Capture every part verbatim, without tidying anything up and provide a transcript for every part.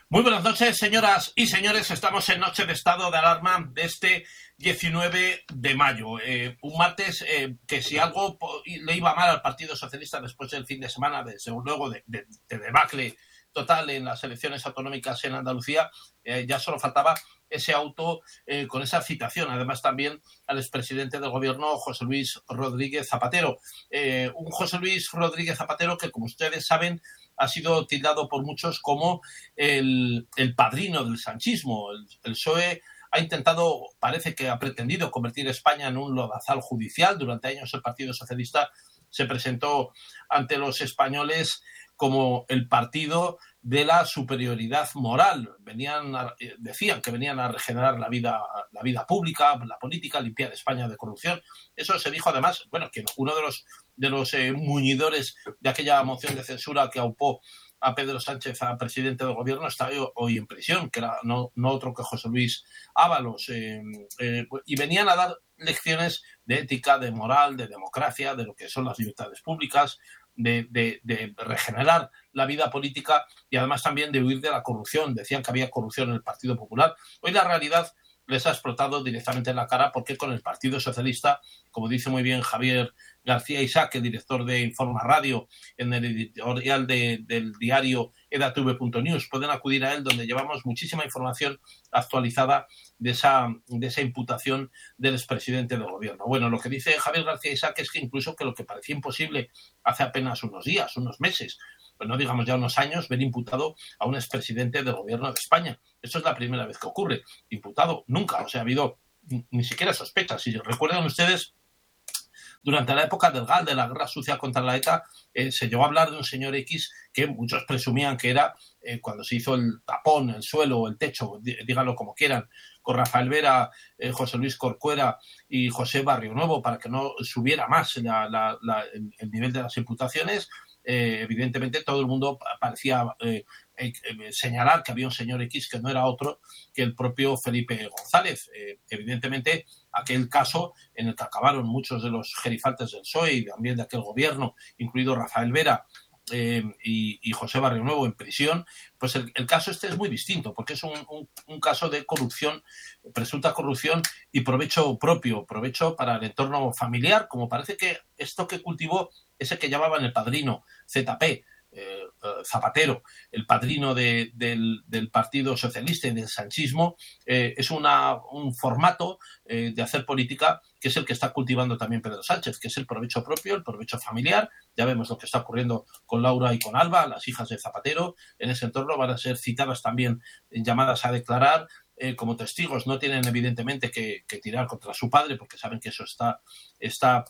Muy buenas noches, señoras y señores. Estamos en Noche de Estado de Alarma de este diecinueve de mayo. Eh, un martes eh, que si algo le iba mal al Partido Socialista después del fin de semana, de, luego de, de, de debacle total en las elecciones autonómicas en Andalucía, eh, ya solo faltaba ese auto eh, con esa citación, además también al expresidente del gobierno, José Luis Rodríguez Zapatero. Eh, un José Luis Rodríguez Zapatero que, como ustedes saben, ha sido tildado por muchos como el, el padrino del sanchismo. El, el P S O E ha intentado, parece que ha pretendido convertir España en un lodazal judicial. Durante años el Partido Socialista se presentó ante los españoles como el partido de la superioridad moral. Venían a, decían que venían a regenerar la vida, la vida pública, la política, limpiar España de corrupción. Eso se dijo además, bueno, que uno de los, de los eh, muñidores de aquella moción de censura que aupó a Pedro Sánchez, a presidente del gobierno, está hoy en prisión, que era no, no otro que José Luis Ábalos. Eh, eh, y venían a dar lecciones de ética, de moral, de democracia, de lo que son las libertades públicas, de, de, de regenerar la vida política y además también de huir de la corrupción. Decían que había corrupción en el Partido Popular. Hoy la realidad les ha explotado directamente en la cara, porque con el Partido Socialista, como dice muy bien Javier García Isaac, el director de Informa Radio, en el editorial de, del diario edatv punto news, pueden acudir a él, donde llevamos muchísima información actualizada de esa, de esa imputación del expresidente del gobierno. Bueno, lo que dice Javier García Isaac es que incluso que lo que parecía imposible hace apenas unos días, unos meses, pues no digamos ya unos años, ver imputado a un expresidente del gobierno de España. Esto es la primera vez que ocurre. Imputado nunca, o sea, ha habido ni siquiera sospechas. Si recuerdan ustedes, durante la época del GAL, de la guerra sucia contra la ETA, eh, se llegó a hablar de un señor X que muchos presumían que era, eh, cuando se hizo el tapón, el suelo, el techo, díganlo como quieran, con Rafael Vera, eh, José Luis Corcuera y José Barrionuevo, para que no subiera más la, la, la, el, el nivel de las imputaciones. Eh, evidentemente todo el mundo parecía eh, eh, señalar que había un señor X que no era otro que el propio Felipe González. Eh, evidentemente aquel caso en el que acabaron muchos de los gerifaltes del P S O E y también de aquel gobierno, incluido Rafael Vera eh, y, y José Barrionuevo en prisión, pues el, el caso este es muy distinto, porque es un, un, un caso de corrupción, presunta corrupción y provecho propio, provecho para el entorno familiar, como parece que esto que cultivó ese que llamaban el padrino Z P, eh, Zapatero, el padrino de, del, del Partido Socialista y del sanchismo, eh, es una, un formato eh, de hacer política que es el que está cultivando también Pedro Sánchez, que es el provecho propio, el provecho familiar. Ya vemos lo que está ocurriendo con Laura y con Alba, las hijas de Zapatero. En ese entorno van a ser citadas también, llamadas a declarar eh, como testigos. No tienen evidentemente que, que tirar contra su padre, porque saben que eso está, está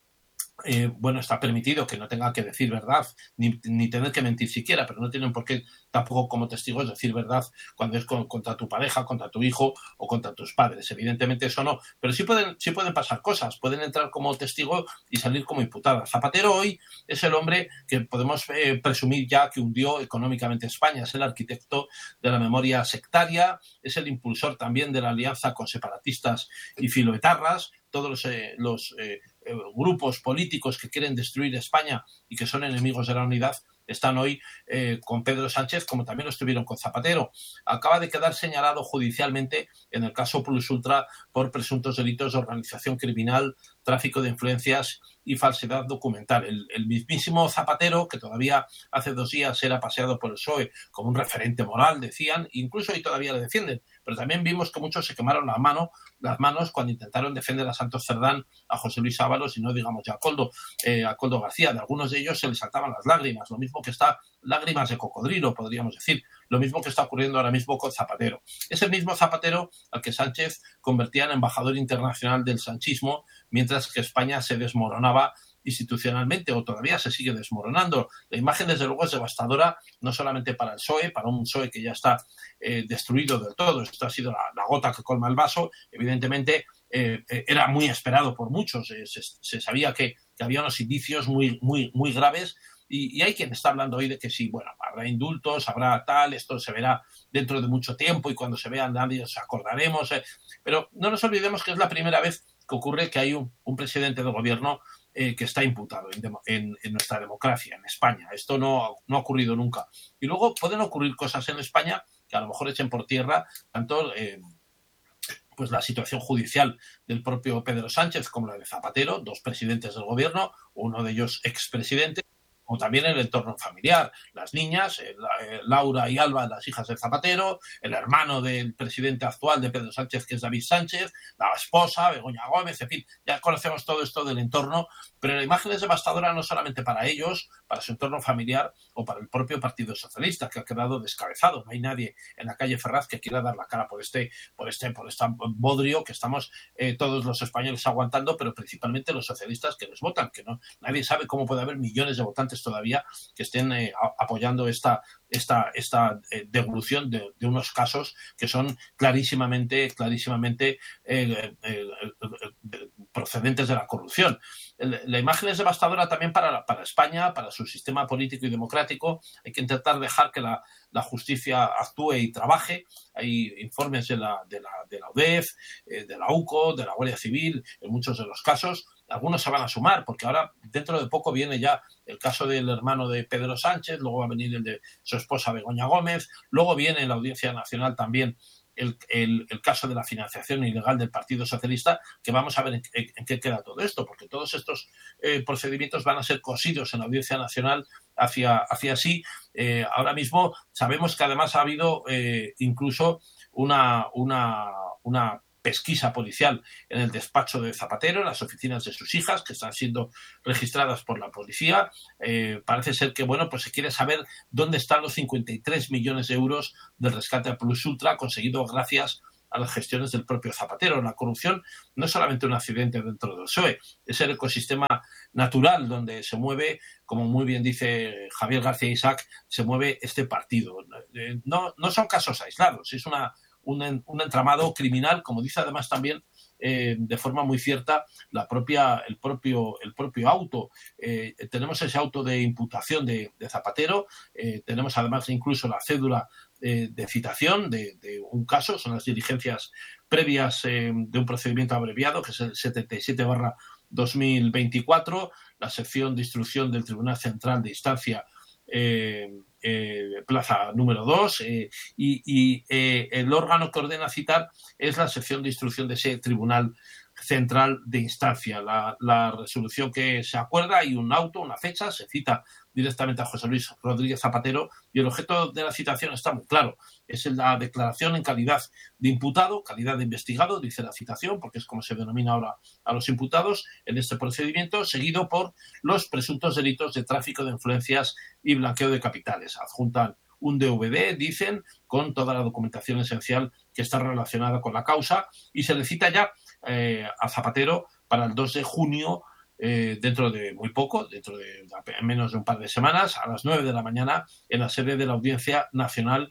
Eh, bueno, está permitido, que no tengan que decir verdad, ni, ni tener que mentir siquiera, pero no tienen por qué tampoco como testigos decir verdad cuando es con, contra tu pareja, contra tu hijo o contra tus padres. Evidentemente eso no, pero sí pueden, sí pueden pasar cosas, pueden entrar como testigo y salir como imputada. Zapatero hoy es el hombre que podemos eh, presumir ya que hundió económicamente España, es el arquitecto de la memoria sectaria, es el impulsor también de la alianza con separatistas y filoetarras. Todos los, eh, los eh, eh, grupos políticos que quieren destruir España y que son enemigos de la unidad están hoy eh, con Pedro Sánchez, como también lo estuvieron con Zapatero. Acaba de quedar señalado judicialmente en el caso Plus Ultra por presuntos delitos de organización criminal, tráfico de influencias y falsedad documental. El, el mismísimo Zapatero, que todavía hace dos días era paseado por el P S O E como un referente moral, decían, incluso hoy todavía le defienden, pero también vimos que muchos se quemaron la mano, las manos cuando intentaron defender a Santos Cerdán, a José Luis Ábalos y no digamos ya a Koldo, eh, a Koldo García. De algunos de ellos se les saltaban las lágrimas, lo mismo que está, lágrimas de cocodrilo, podríamos decir, lo mismo que está ocurriendo ahora mismo con Zapatero. Es el mismo Zapatero al que Sánchez convertía en embajador internacional del sanchismo, mientras que España se desmoronaba institucionalmente, o todavía se sigue desmoronando. La imagen, desde luego, es devastadora, no solamente para el P S O E, para un P S O E que ya está eh, destruido del todo. Esto ha sido la, la gota que colma el vaso. Evidentemente, eh, era muy esperado por muchos. Eh, se, se sabía que, que había unos indicios muy, muy, muy graves. Y, y hay quien está hablando hoy de que sí, bueno, habrá indultos, habrá tal, esto se verá dentro de mucho tiempo y cuando se vean nadie nos acordaremos. Eh. Pero no nos olvidemos que es la primera vez que ocurre que hay un, un presidente del gobierno eh, que está imputado en, en, en nuestra democracia, en España. Esto no, no ha ocurrido nunca. Y luego pueden ocurrir cosas en España que a lo mejor echen por tierra tanto eh, pues la situación judicial del propio Pedro Sánchez como la de Zapatero, dos presidentes del gobierno, uno de ellos expresidente, como también el entorno familiar, las niñas, eh, Laura y Alba, las hijas de Zapatero, el hermano del presidente actual de Pedro Sánchez, que es David Sánchez, la esposa, Begoña Gómez, en fin, ya conocemos todo esto del entorno, pero la imagen es devastadora no solamente para ellos, para su entorno familiar o para el propio Partido Socialista, que ha quedado descabezado. No hay nadie en la calle Ferraz que quiera dar la cara por este, por este, por este bodrio que estamos eh, todos los españoles aguantando, pero principalmente los socialistas que les votan, que no, nadie sabe cómo puede haber millones de votantes todavía que estén eh, apoyando esta, esta, esta eh, devolución de, de unos casos que son clarísimamente, clarísimamente eh, eh, eh, procedentes de la corrupción. La imagen es devastadora también para, para España, para su sistema político y democrático. Hay que intentar dejar que la, la justicia actúe y trabaje. Hay informes de la, de la, de la U D E F, eh, de la U C O, de la Guardia Civil, en muchos de los casos. Algunos se van a sumar, porque ahora dentro de poco viene ya el caso del hermano de Pedro Sánchez, luego va a venir el de su esposa Begoña Gómez, luego viene en la Audiencia Nacional también El, el, el caso de la financiación ilegal del Partido Socialista, que vamos a ver en, en, en qué queda todo esto, porque todos estos eh, procedimientos van a ser cosidos en la Audiencia Nacional hacia, hacia sí. Eh, ahora mismo sabemos que además ha habido eh, incluso una, una, una pesquisa policial en el despacho de Zapatero, en las oficinas de sus hijas, que están siendo registradas por la policía. Eh, parece ser que, bueno, pues se quiere saber dónde están los cincuenta y tres millones de euros del rescate a Plus Ultra conseguido gracias a las gestiones del propio Zapatero. La corrupción no es solamente un accidente dentro del P S O E, es el ecosistema natural donde se mueve, como muy bien dice Javier García Isaac, se mueve este partido. No, no son casos aislados, es una Un, un entramado criminal, como dice además también eh, de forma muy cierta la propia, el, propio, el propio auto. Eh, tenemos ese auto de imputación de, de Zapatero, eh, tenemos además incluso la cédula eh, de citación de, de un caso, son las diligencias previas eh, de un procedimiento abreviado, que es el setenta y siete barra dos mil veinticuatro, la sección de instrucción del Tribunal Central de Instancia eh, Eh, plaza número dos eh, y, y eh, el órgano que ordena citar es la sección de instrucción de ese Tribunal Central de Instancia. La, la resolución que se acuerda, hay un auto, una fecha, se cita directamente a José Luis Rodríguez Zapatero y el objeto de la citación está muy claro. Es la declaración en calidad de imputado, calidad de investigado, dice la citación, porque es como se denomina ahora a los imputados en este procedimiento, seguido por los presuntos delitos de tráfico de influencias y blanqueo de capitales. Adjuntan un D V D, dicen, con toda la documentación esencial que está relacionada con la causa y se le cita ya eh, a Zapatero para el dos de junio, eh, dentro de muy poco, dentro de menos de un par de semanas, a las nueve de la mañana en la sede de la Audiencia Nacional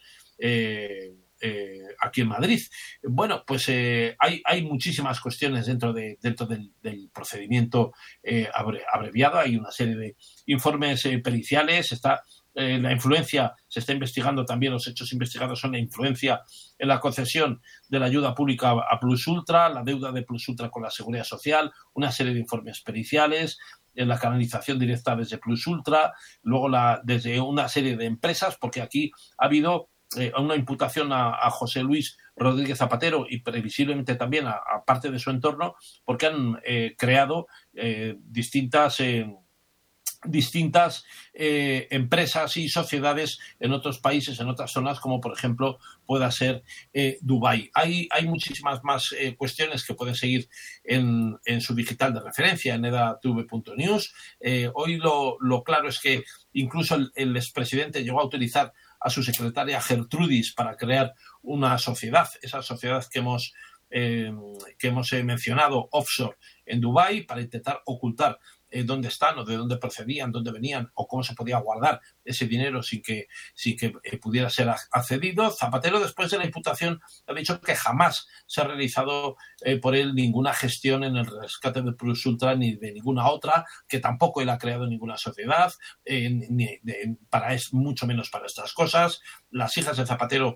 eh, eh, aquí en Madrid. Bueno, pues eh, hay, hay muchísimas cuestiones dentro, de, dentro del, del procedimiento eh, abre, abreviado, hay una serie de informes eh, periciales, está Eh, la influencia, se está investigando también, los hechos investigados son la influencia en la concesión de la ayuda pública a Plus Ultra, la deuda de Plus Ultra con la Seguridad Social, una serie de informes periciales, en la canalización directa desde Plus Ultra, luego la, desde una serie de empresas, porque aquí ha habido eh, una imputación a, a José Luis Rodríguez Zapatero y previsiblemente también a, a parte de su entorno, porque han eh, creado eh, distintas... Eh, distintas eh, empresas y sociedades en otros países, en otras zonas, como por ejemplo pueda ser eh, Dubái. Hay, hay muchísimas más eh, cuestiones que pueden seguir en, en su digital de referencia, en edatv punto news. Eh, hoy lo, lo claro es que incluso el, el expresidente llegó a utilizar a su secretaria Gertrudis para crear una sociedad, esa sociedad que hemos Eh, que hemos eh, mencionado offshore en Dubái, para intentar ocultar eh, dónde están o de dónde procedían, dónde venían o cómo se podía guardar ese dinero sin que, sin que eh, pudiera ser accedido. Zapatero, después de la imputación, ha dicho que jamás se ha realizado eh, por él ninguna gestión en el rescate de Plus Ultra ni de ninguna otra, que tampoco él ha creado ninguna sociedad, eh, ni de, para es mucho menos para estas cosas. Las hijas de Zapatero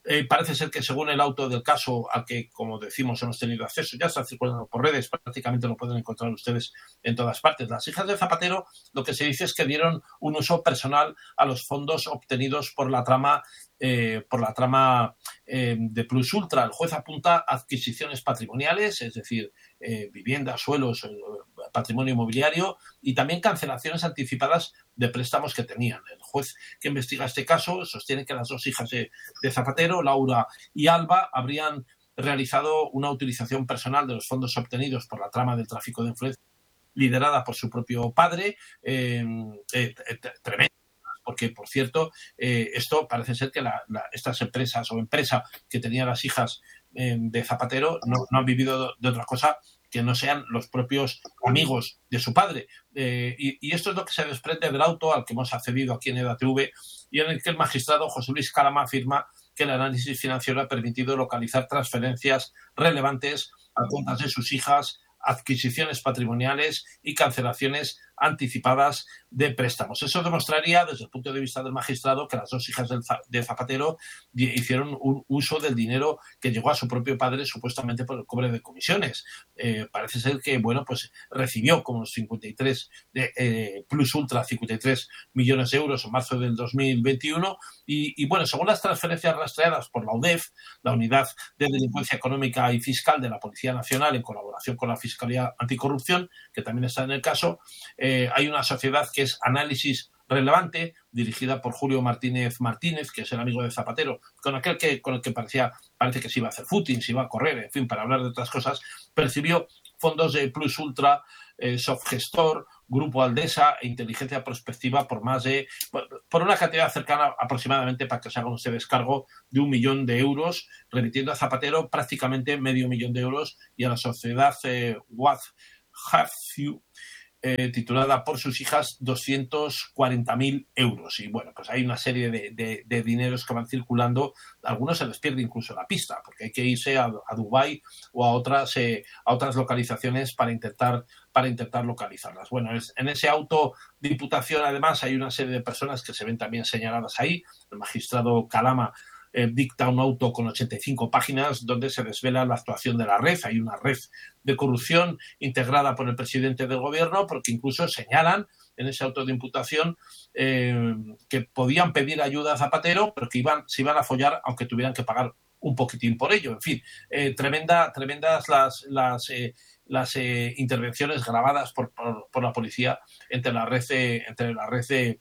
Eh, parece ser que según el auto del caso al que, como decimos, hemos tenido acceso, ya está circulando por redes, prácticamente lo pueden encontrar ustedes en todas partes. Las hijas de Zapatero, lo que se dice es que dieron un uso personal a los fondos obtenidos por la trama eh, por la trama eh, de Plus Ultra. El juez apunta a adquisiciones patrimoniales, es decir, eh, viviendas, suelos, eh, patrimonio inmobiliario y también cancelaciones anticipadas de préstamos que tenían. El juez que investiga este caso sostiene que las dos hijas de, de Zapatero, Laura y Alba, habrían realizado una utilización personal de los fondos obtenidos por la trama del tráfico de influencia liderada por su propio padre, eh, eh, tremendo. Porque, por cierto, eh, esto parece ser que la, la, estas empresas o empresa que tenían las hijas eh, de Zapatero no, no han vivido de otra cosa que no sean los propios amigos de su padre. Eh, y, y esto es lo que se desprende del auto al que hemos accedido aquí en EDATV y en el que el magistrado José Luis Calama afirma que el análisis financiero ha permitido localizar transferencias relevantes a cuentas de sus hijas, adquisiciones patrimoniales y cancelaciones anticipadas de préstamos. Eso demostraría, desde el punto de vista del magistrado, que las dos hijas del, de Zapatero hicieron un uso del dinero que llegó a su propio padre supuestamente por el cobre de comisiones. Eh, parece ser que, bueno, pues recibió como cincuenta y tres de, eh, Plus Ultra, cincuenta y tres millones de euros en marzo del dos mil veintiuno y, y, bueno, según las transferencias rastreadas por la U D E F, la Unidad de Delincuencia Económica y Fiscal de la Policía Nacional, en colaboración con la Fiscalía Anticorrupción, que también está en el caso, eh, hay una sociedad que es Análisis Relevante, dirigida por Julio Martínez Martínez, que es el amigo de Zapatero, con aquel que, con el que parecía, parece que se iba a hacer footing, se iba a correr, en fin, para hablar de otras cosas, percibió fondos de Plus Ultra, eh, Softgestor, Grupo Aldesa e Inteligencia Prospectiva por más de, por una cantidad cercana aproximadamente, para que se hagan ustedes cargo, de un millón de euros, remitiendo a Zapatero prácticamente medio millón de euros y a la sociedad eh, What Have You, Eh, titulada por sus hijas doscientos cuarenta mil euros. Y bueno, pues hay una serie de, de, de dineros que van circulando. Algunos se les pierde incluso la pista, porque hay que irse a, a Dubái o a otras, eh, a otras localizaciones para intentar, para intentar localizarlas. Bueno, es, en ese auto de imputación, además, hay una serie de personas que se ven también señaladas ahí. El magistrado Calama Eh, dicta un auto con ochenta y cinco páginas donde se desvela la actuación de la red. Hay una red de corrupción integrada por el presidente del gobierno, porque incluso señalan en ese auto de imputación eh, que podían pedir ayuda a Zapatero, pero que iban, se iban a follar aunque tuvieran que pagar un poquitín por ello. En fin, eh, tremenda, tremendas las, las, eh, las eh, intervenciones grabadas por, por, por la policía entre la red de, entre la red de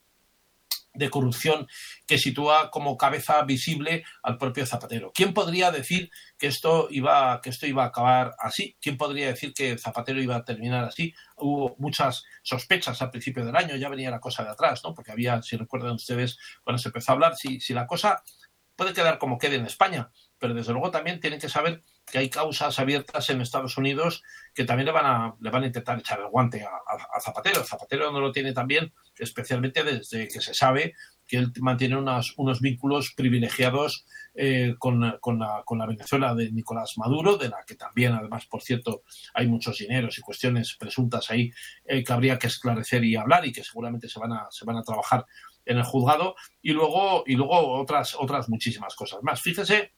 de corrupción que sitúa como cabeza visible al propio Zapatero. ¿Quién podría decir que esto iba, que esto iba a acabar así? ¿Quién podría decir que Zapatero iba a terminar así? Hubo muchas sospechas al principio del año, ya venía la cosa de atrás, ¿no? Porque había, si recuerdan ustedes, cuando se empezó a hablar, si, si la cosa puede quedar como quede en España, pero desde luego también tienen que saber que hay causas abiertas en Estados Unidos que también le van a, le van a intentar echar el guante a, a, a Zapatero. Zapatero no lo tiene también, especialmente desde que se sabe que él mantiene unos, unos vínculos privilegiados eh, con, con, la, con la Venezuela de Nicolás Maduro, de la que también, además, por cierto, hay muchos dineros y cuestiones presuntas ahí eh, que habría que esclarecer y hablar y que seguramente se van a, se van a trabajar en el juzgado, y luego, y luego otras, otras muchísimas cosas más. Fíjese,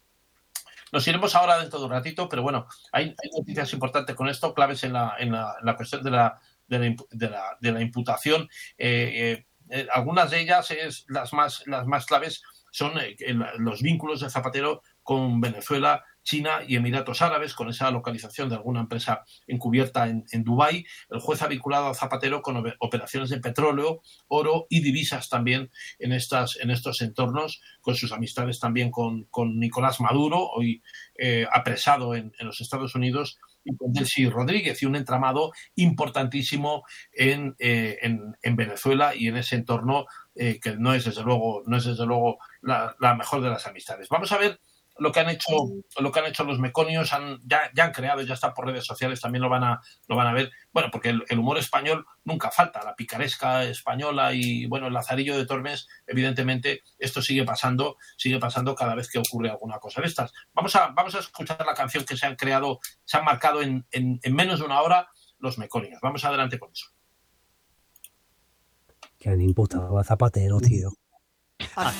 nos iremos ahora dentro de un ratito, pero bueno, hay, hay noticias importantes con esto, claves en la, en la, en la cuestión de la, de la, de la, de la imputación. Eh, eh, eh, algunas de ellas, es, las, más, las más claves, son eh, los vínculos de Zapatero con Venezuela, China y Emiratos Árabes, con esa localización de alguna empresa encubierta en, en Dubái. El juez ha vinculado a Zapatero con operaciones de petróleo, oro y divisas también en, estas, en estos entornos, con sus amistades también con, con Nicolás Maduro, hoy eh, apresado en, en los Estados Unidos, y con Delcy Rodríguez, y un entramado importantísimo en, eh, en, en Venezuela y en ese entorno eh, que no es desde luego, no es desde luego la, la mejor de las amistades. Vamos a ver lo que han hecho, lo que han hecho los meconios. Han, ya, ya han creado, ya está por redes sociales, también lo van a, lo van a ver. Bueno, porque el, el humor español nunca falta, la picaresca española y, bueno, el lazarillo de Tormes, evidentemente, esto sigue pasando, sigue pasando cada vez que ocurre alguna cosa de estas. Vamos a, vamos a escuchar la canción que se han creado, se han marcado en, en, en menos de una hora los meconios. Vamos adelante con eso. Que han imputado a Zapatero, tío.